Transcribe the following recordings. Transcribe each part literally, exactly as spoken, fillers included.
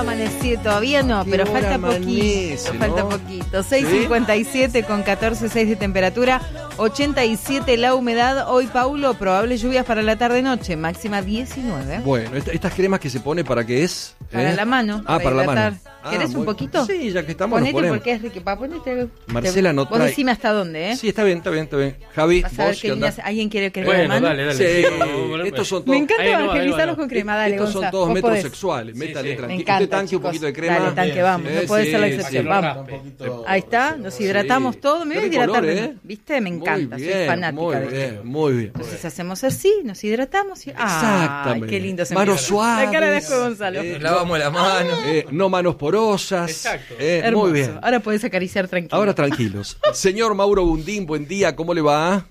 amanecido, todavía no, pero falta amanece, poquito, ¿no? falta poquito. seis cincuenta y siete con catorce punto seis de temperatura, ochenta y siete la humedad. Hoy, Paulo, probables lluvias para la tarde-noche, máxima diecinueve. Bueno, esta- estas cremas que se pone, ¿para qué es? Para ¿Eh? la mano. Ah, para la hidratar. mano. ¿Querés Ah, un muy- poquito? Sí, ya que estamos, nos Ponete ponemos. porque es rico. Pa, ponete. Marcela no Vos trae- decime hasta dónde, ¿eh? Sí, está bien, está bien, está bien. Javi, Vas a ver vos, qué ¿qué lindas. onda? ¿Alguien quiere que Bueno, la mano? dale, dale. Sí, Sí, vamos, vamos, estos son Me todos... encanta Ahí no, ahí evangelizarlos no. con crema, dale, Estos son Gonza. todos Vos podés. metrosexuales. Métale sí. tranqui. Me Usted encanta, tanque un chicos. poquito de crema. Dale, tanque, vamos. No Eh, puede sí, ser la sí. excepción, sí. vamos. Ahí está, nos hidratamos Sí. todo. Me voy a Qué hidratar. color, de- ¿eh? ¿Viste? Me encanta, Muy soy bien, fanática muy de esto. bien, muy bien. Entonces hacemos así, nos hidratamos y... Exactamente. ¡Ay, qué lindo se Manos empieza! suaves. La cara de Asco Gonzalo. Eh, Lavamos la mano. Eh, no manos porosas. Exacto. Eh, Hermoso. muy bien. Ahora podés acariciar tranquilo. Ahora tranquilos. Señor Mauro Gundín, buen día, ¿cómo le va?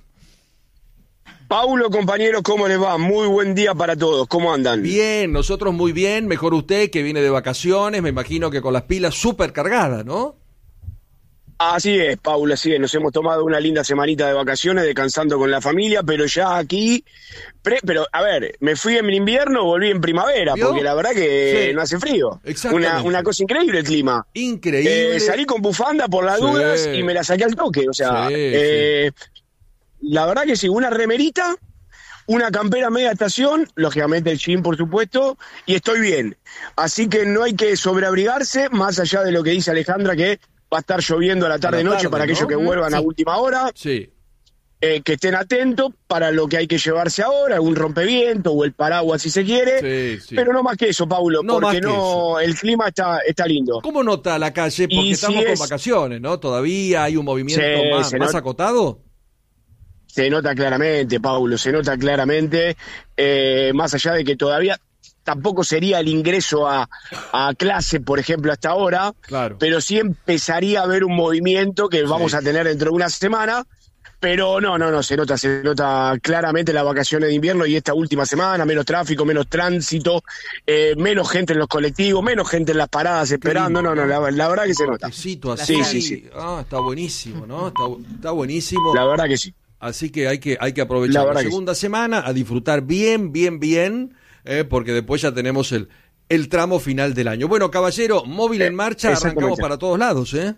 Paulo, compañeros, ¿cómo les va? Muy buen día para todos, ¿cómo andan? Bien, nosotros muy bien, mejor usted que viene de vacaciones, me imagino que con las pilas súper cargadas, ¿no? Así es, Paulo, así es, nos hemos tomado una linda semanita de vacaciones, descansando con la familia, pero ya aquí, pre- pero a ver, me fui en invierno, volví en primavera, ¿Vio? porque la verdad que Sí. no hace frío. Exactamente. Una, una cosa increíble el clima. Increíble. Eh, salí con bufanda por las Sí. dudas y me la saqué al toque, o sea, Sí, eh, la verdad que sí, una remerita, una campera media estación, lógicamente el jean por supuesto, y estoy bien. Así que no hay que sobreabrigarse, más allá de lo que dice Alejandra, que va a estar lloviendo a la tarde-noche tarde, para aquellos ¿no? que vuelvan a Sí. última hora, Sí. eh, que estén atentos para lo que hay que llevarse ahora, un rompeviento o el paraguas si se quiere, Sí, sí. pero no más que eso, Paulo, No más porque que no, el clima está, está lindo. ¿Cómo nota la calle? Porque Y estamos si con es- vacaciones, ¿no? Todavía hay un movimiento Sí, más, se más nota. acotado. Se nota claramente, Paulo, se nota claramente, eh, más allá de que todavía tampoco sería el ingreso a, a clase, por ejemplo, hasta ahora, Claro. pero sí empezaría a haber un movimiento que vamos Sí. a tener dentro de una semana, pero no, no, no, se nota, se nota claramente las vacaciones de invierno y esta última semana, menos tráfico, menos tránsito, eh, menos gente en los colectivos, menos gente en las paradas esperando, no, no, la, la verdad que se nota. Necesito así. Sí, sí, sí. Ah, está buenísimo, ¿no? Está, está buenísimo. La verdad que sí. Así que hay que, hay que La aprovechar la, verdad que segunda semana a disfrutar bien, bien, bien, eh, porque después ya tenemos el, el tramo final del año. Bueno, caballero, móvil en marcha, arrancamos exactamente. para todos lados, ¿eh?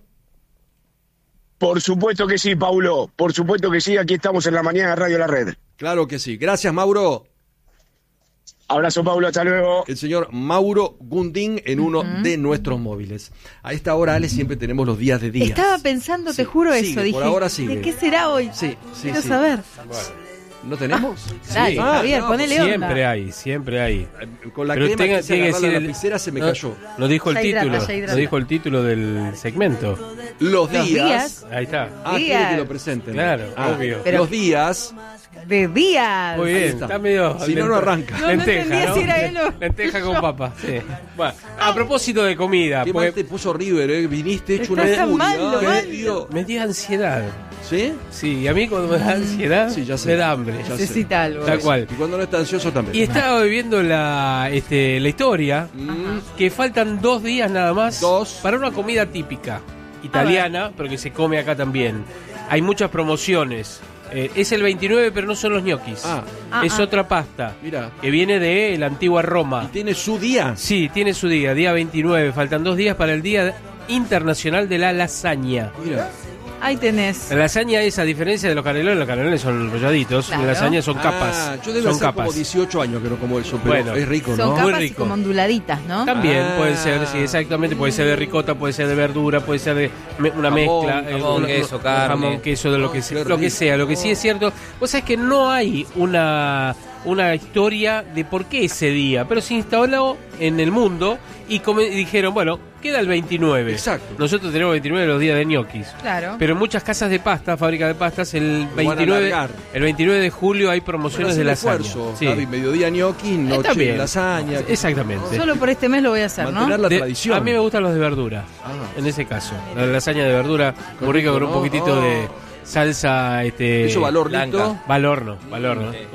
Por supuesto que sí, Paulo, por supuesto que sí, aquí estamos en la mañana de Radio La Red. Claro que sí. Gracias, Mauro. Abrazo, Paulo, hasta luego. El señor Mauro Gundín en uno de nuestros móviles. A esta hora, Ale, siempre tenemos los días de días. Estaba pensando, te Sí, juro sigue, eso. por Dije, ahora sigue. ¿de qué será hoy? Sí, sí, Quiero sí. saber. ¿No tenemos? Dale, Ah, Javier, no, ponele onda. Siempre hay, siempre hay. Con la Pero crema tenga- que se tiene que agarra la decir el- lapicera se me no, cayó. Lo dijo el Ya hidrata, título. ya hidrata. Lo dijo el título del segmento. Los días. Los días. Ahí está. Ah, Días. quiere que lo presenten. Claro, Ah, obvio. Pero- los días. De días. Muy Ahí bien, está. está medio. Si no, no arranca. No, no entendía si era él o- Lenteja con papa. Sí. Bueno, a propósito de comida, Qué mal porque te puso River, ¿eh? Viniste hecho Estás una tan furia. malo, Ay, malo. Dios. me dio ansiedad. ¿Sí? Sí, y a mí cuando me da ansiedad, Sí, ya sé. me da hambre. Ya sé. Necesita algo. Tal cual. Y cuando no está ansioso también. Y estaba viviendo la, este, la historia Mm, que faltan dos días nada más Dos. para una comida típica italiana, pero que se come acá también. Hay muchas promociones. Eh, es el veintinueve, pero no son los ñoquis. Ah. Ah, es ah. otra pasta Mira. que viene de la antigua Y Roma. tiene su día. Sí, tiene su día, día veintinueve. Faltan dos días para el Día Internacional de la Lasaña. Mira. Ahí tenés. La lasaña es, a diferencia de los canelones, los canelones son enrolladitos, Claro. la lasaña son Ah, capas. yo debo son hacer capas. como dieciocho años que no como eso, pero Bueno. es rico, Son ¿no? Muy capas y rico. como onduladitas, ¿no? También Ah. puede ser, sí, exactamente, puede ser de ricota, puede ser de verdura, puede ser de me- una Jamón, mezcla, eh, jamón, una- queso, una- carne. jamón, queso, de lo que Oh, sea, qué lo que rico. sea. Lo que sí es cierto, vos sabés que no hay una una historia de por qué ese día, pero se instaló en el mundo y, come- y dijeron, bueno, queda el veintinueve. Exacto. Nosotros tenemos veintinueve los días de ñoquis. Claro. Pero en muchas casas de pasta, fábrica de pastas, el van a veintinueve, alargar. el veintinueve de julio hay Bueno, promociones hacer de un lasaña. esfuerzo, Sí. Javi, mediodía ñoqui, Está noche bien. lasaña. Exactamente. Solo por este mes lo voy a hacer, ¿no? Mantener la De- tradición. A mí me gustan los de verdura, Ah. en ese caso. La lasaña de verdura, Qué muy rica rico, con un ¿no? poquitito Oh. de salsa, este, Eso valor blanca. lindo. Valorno, valorno. Sí. ¿Cómo?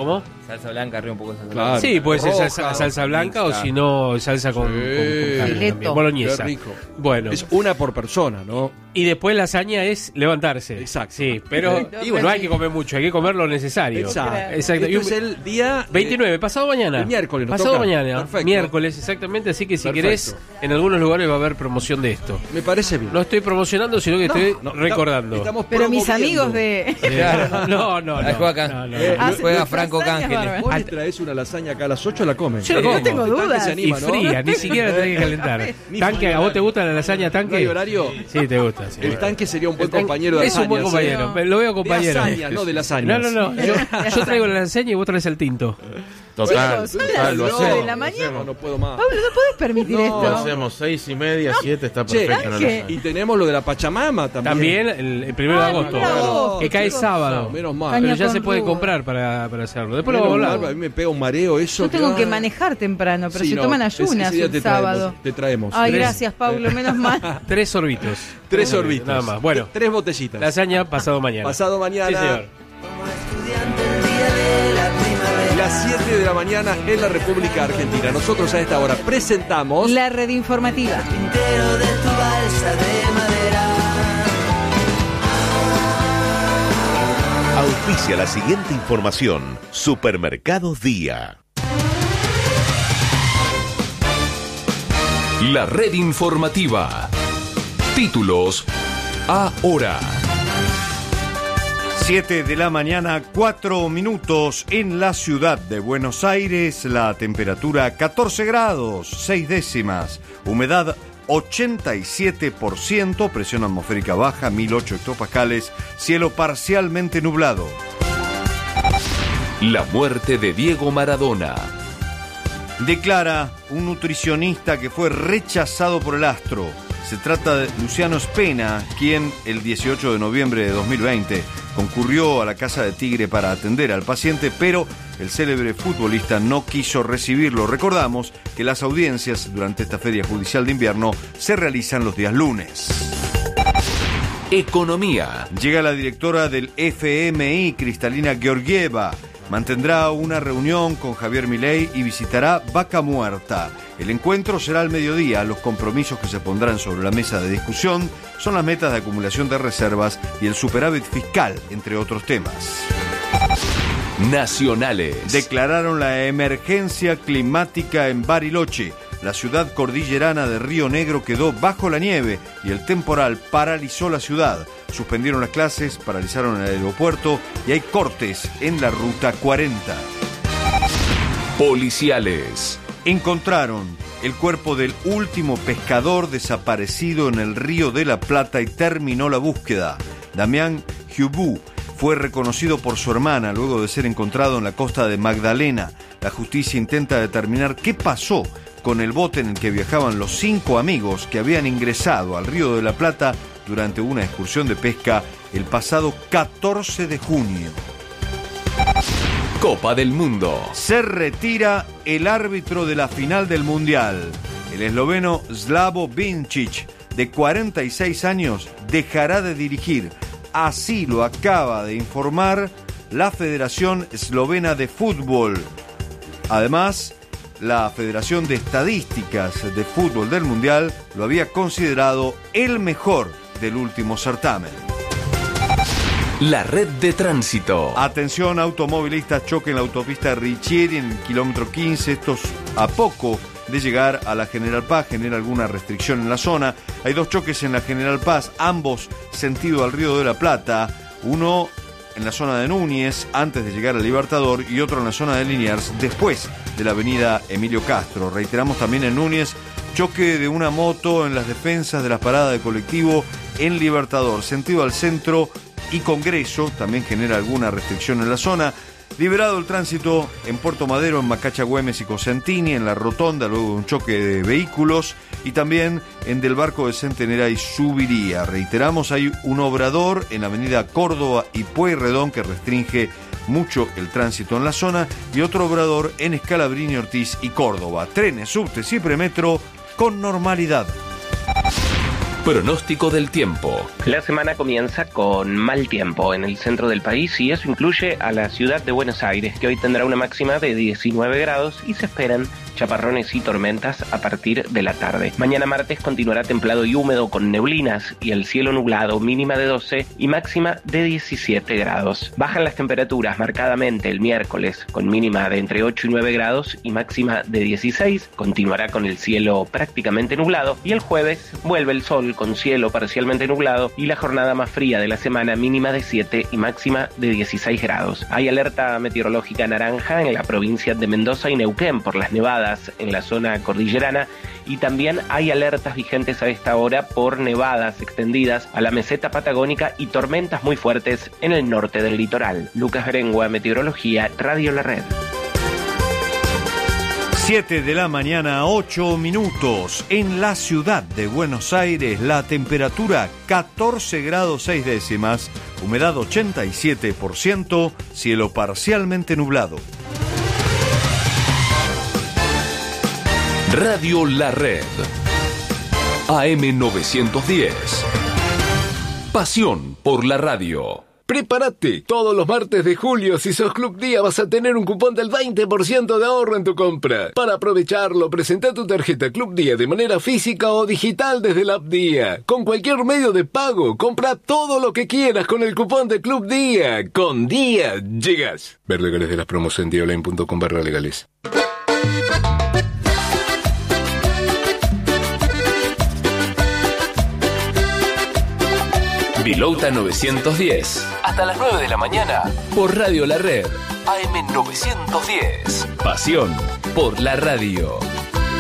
Salsa blanca, arriba un poco de salsa Claro. blanca. Sí, puede ser Roja, salsa, salsa blanca mixta. o si no, salsa con, Sí. con- con carne Fileto. también, boloñesa. Qué rico. Bueno, Es una por persona, ¿no? y después lasaña es levantarse. Exacto. Sí, pero Y no hay que comer mucho, hay que comer lo necesario. Exacto. Exacto. Y Esto un- es el día... eh, veintinueve, pasado mañana. el miércoles nos Pasado toca. mañana. Perfecto. Miércoles, exactamente. Así que si Perfecto. querés, en algunos lugares va a haber promoción de esto. Me parece bien. No estoy promocionando, sino que No, estoy no, recordando. estamos Pero mis promoviendo. amigos de... Eh, no, no, Ahí no. juega acá. no, no, Eh, no. Hace- Juega nuestras Franco hazañas Cángeles. bárbaras. Vos le traes una lasaña acá a las ocho, la comen. Yo la como. No tengo El tanque dudas. se Y anima, ¿no? fría, ni siquiera tenés que calentar. Ni Tanque, ¿a vos te gusta la lasaña ¿No tanque? hay horario? Sí, te gusta. sí. El tanque sería un buen El tanque compañero de es un buen lasañas, ¿eh? compañero. Lo veo compañero. De lasañas, no de No, lasañas. no, no. Yo, yo traigo la lasaña y vos traes el tinto. Total, Chicos, total, lo no, hacemos. de la lo mañana. hacemos. No, no puedo más. Pablo, no podés permitir No. Lo esto. hacemos seis y media, siete, está Che, perfecto. en la ¿qué? lasaña. y tenemos lo de la Pachamama también. También el, el primero de Ah, agosto. mira vos, Que cae chicos. sábado. No, menos mal. Caña Pero ya con se puede ruda. comprar para, para hacerlo. Después lo Menos vamos a mal, hablar. a mí me pega un mareo eso. Yo tengo ah. que manejar temprano, pero Sí, se no, toman ese- ayunas ese día el te traemos, sábado. te traemos. Ay, Tres. gracias, Pablo, menos mal. Tres sorbitos. Tres Eh, orbitas. Nada más. Bueno, Tres botellitas. lasaña pasado mañana. Pasado mañana. Sí, señor. Las siete de la mañana en la República Argentina. Nosotros a esta hora presentamos... La red informativa. Auspicia la siguiente información. Supermercados Día. La red informativa. Títulos ahora. siete de la mañana, cuatro minutos en la ciudad de Buenos Aires. La temperatura catorce grados, seis décimas. Humedad ochenta y siete por ciento. Presión atmosférica baja, mil ocho hectopascales. Cielo parcialmente nublado. La muerte de Diego Maradona. Declara un nutricionista que fue rechazado por el astro. Se trata de Luciano Spena, quien el dieciocho de noviembre de dos mil veinte concurrió a la Casa de Tigre para atender al paciente, pero el célebre futbolista no quiso recibirlo. Recordamos que las audiencias durante esta feria judicial de invierno se realizan los días lunes. Economía. Llega la directora del F M I, Cristalina Georgieva. Mantendrá una reunión con Javier Milei y visitará Vaca Muerta. El encuentro será al mediodía. Los compromisos que se pondrán sobre la mesa de discusión son las metas de acumulación de reservas y el superávit fiscal, entre otros temas. Nacionales. Declararon la emergencia climática en Bariloche. La ciudad cordillerana de Río Negro quedó bajo la nieve y el temporal paralizó la ciudad. Suspendieron las clases, paralizaron el aeropuerto y hay cortes en la ruta cuarenta. Policiales. Encontraron el cuerpo del último pescador desaparecido en el Río de la Plata y terminó la búsqueda. Damián Hubú fue reconocido por su hermana luego de ser encontrado en la costa de Magdalena. La justicia intenta determinar qué pasó con el bote en el que viajaban los cinco amigos que habían ingresado al Río de la Plata durante una excursión de pesca el pasado catorce de junio. Copa del Mundo. Se retira el árbitro de la final del Mundial. El esloveno Slavo Vincic, de cuarenta y seis años, dejará de dirigir. Así lo acaba de informar la Federación Eslovena de Fútbol. Además, la Federación de Estadísticas de Fútbol del Mundial lo había considerado el mejor del último certamen. La red de tránsito. Atención, automovilistas, choque en la autopista Richieri en el kilómetro quince. Estos a poco de llegar a la General Paz, genera alguna restricción en la zona. Hay dos choques en la General Paz, ambos sentido al Río de la Plata. Uno en la zona de Núñez, antes de llegar al Libertador, y otro en la zona de Liniers, después de la avenida Emilio Castro. Reiteramos también en Núñez, choque de una moto en las defensas de las paradas de colectivo en Libertador, sentido al centro y Congreso, también genera alguna restricción en la zona. Liberado el tránsito en Puerto Madero, en Macacha, Güemes y Cosentini, en la rotonda, luego de un choque de vehículos, y también en Del Barco de Centenera y Subiría. Reiteramos, hay un obrador en la avenida Córdoba y Pueyrredón que restringe mucho el tránsito en la zona, y otro obrador en Escalabrini, Ortiz y Córdoba. Trenes, subtes y premetro con normalidad. Pronóstico del tiempo. La semana comienza con mal tiempo en el centro del país y eso incluye a la ciudad de Buenos Aires, que hoy tendrá una máxima de diecinueve grados y se esperan chaparrones y tormentas a partir de la tarde. Mañana martes continuará templado y húmedo con neblinas y el cielo nublado, mínima de doce y máxima de diecisiete grados. Bajan las temperaturas marcadamente el miércoles con mínima de entre ocho y nueve grados y máxima de dieciséis. Continuará con el cielo prácticamente nublado y el jueves vuelve el sol con cielo parcialmente nublado y la jornada más fría de la semana, mínima de siete y máxima de dieciséis grados. Hay alerta meteorológica naranja en la provincia de Mendoza y Neuquén por las nevadas en la zona cordillerana y también hay alertas vigentes a esta hora por nevadas extendidas a la meseta patagónica y tormentas muy fuertes en el norte del litoral. Lucas Berengua, Meteorología, Radio La Red. siete de la mañana, ocho minutos. En la ciudad de Buenos Aires, la temperatura catorce grados seis décimas, humedad ochenta y siete por ciento, cielo parcialmente nublado. Radio La Red. A M novecientos diez. Pasión por la radio. Prepárate, todos los martes de julio, si sos Club Día, vas a tener un cupón del veinte por ciento de ahorro en tu compra. Para aprovecharlo, presenta tu tarjeta Club Día de manera física o digital desde la app Día. Con cualquier medio de pago, compra todo lo que quieras con el cupón de Club Día. Con Día, llegas. Ver legales de las promos en diaonline punto com barra legales. Pilouta novecientos diez. Hasta las nueve de la mañana. Por Radio La Red. A M novecientos diez. Pasión por la radio.